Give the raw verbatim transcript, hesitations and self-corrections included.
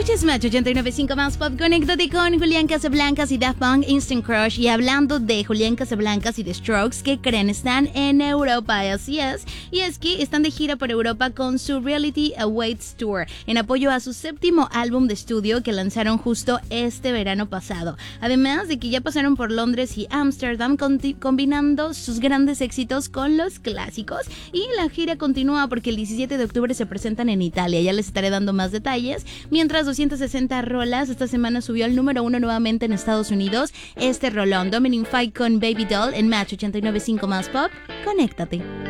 Escuchas Match ochenta y nueve punto cinco más Pop. Conéctate con Julián Casablancas y Daft Punk Instant Crush. Y hablando de Julián Casablancas y The Strokes, ¿qué creen? Están en Europa, así es. Y es que están de gira por Europa con su Reality Awaits Tour, en apoyo a su séptimo álbum de estudio que lanzaron justo este verano pasado. Además de que ya pasaron por Londres y Ámsterdam, combinando sus grandes éxitos con los clásicos. Y la gira continúa porque el diecisiete de octubre se presentan en Italia. Ya les estaré dando más detalles. Mientras doscientas sesenta rolas, esta semana subió al número uno nuevamente en Estados Unidos este rolón, Dominic Fike con Baby Doll en Match ochenta y nueve punto cinco más Pop. Conéctate.